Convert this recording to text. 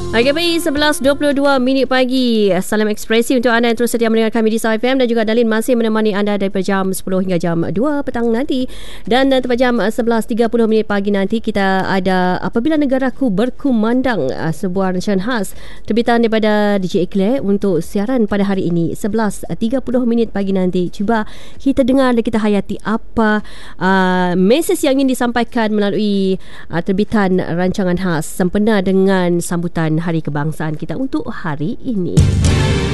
Okey, baik, 11.22 minit pagi. Salam ekspresi untuk anda yang terus setia mendengar kami di Star FM, dan juga Dalin masih menemani anda daripada jam 10 hingga jam 2 petang nanti. Dan tepat jam 11.30 minit pagi nanti kita ada Apabila Negaraku Berkumandang, sebuah rancangan khas terbitan daripada DJ Eclair untuk siaran pada hari ini 11.30 minit pagi nanti. Cuba kita dengar dan kita hayati apa mesej yang ingin disampaikan melalui terbitan rancangan khas sempena dengan sambutan Hari Kebangsaan kita untuk hari ini.